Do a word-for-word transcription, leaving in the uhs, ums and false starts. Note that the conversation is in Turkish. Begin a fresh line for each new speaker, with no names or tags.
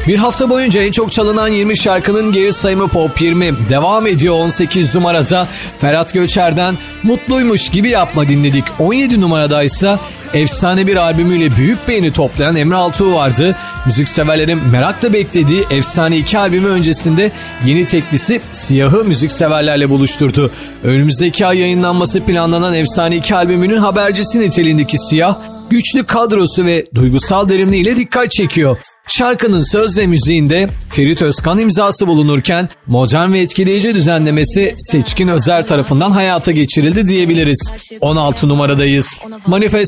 Bir hafta boyunca en çok çalınan yirmi şarkının geri sayımı Pop yirmi devam ediyor. On sekiz numarada Ferhat Göçer'den Mutluymuş Gibi Yapma dinledik. on yedi numaradaysa efsane bir albümüyle büyük beğeni toplayan Emre Altuğ vardı. Müzikseverlerin merakla beklediği efsane iki albümü öncesinde yeni teklisi Siyah'ı müzikseverlerle buluşturdu. Önümüzdeki ay yayınlanması planlanan efsane iki albümünün habercisi niteliğindeki Siyah, güçlü kadrosu ve duygusal derinliğiyle dikkat çekiyor. Şarkının söz ve müziğinde Ferit Özkan imzası bulunurken modern ve etkileyici düzenlemesi Seçkin Özer tarafından hayata geçirildi diyebiliriz. on altı numaradayız. Manifest